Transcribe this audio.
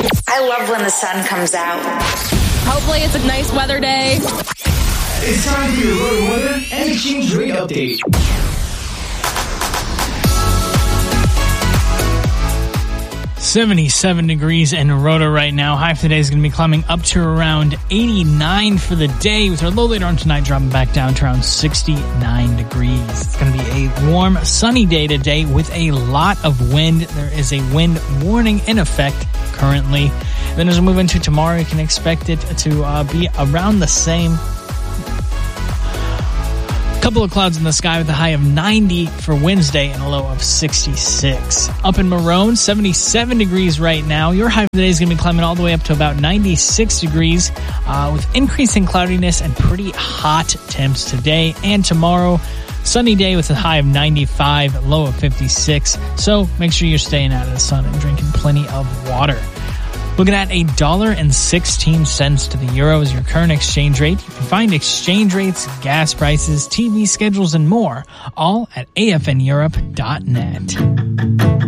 I love when the sun comes out. Hopefully it's a nice weather day. It's time for your road weather and exchange rate update. .77 degrees in Rota right now. High for the day is going to be climbing up to around 89 for the day, with our low later on tonight dropping back down to around 69 degrees. It's going to be a warm, sunny day today with a lot of wind. There is a wind warning in effect currently. Then as we move into tomorrow, you can expect it to be around the same. Couple of clouds in the sky with a high of 90 for Wednesday and a low of 66. Up in Maroon, 77 degrees right now. Your high for the day is going to be climbing all the way up to about 96 degrees with increasing cloudiness and pretty hot temps today and tomorrow. Sunny day with a high of 95, low of 56. So make sure you're staying out of the sun and drinking plenty of water. Looking at $1.16 to the euro is your current exchange rate. You can find exchange rates, gas prices, TV schedules, and more, all at afneurope.net.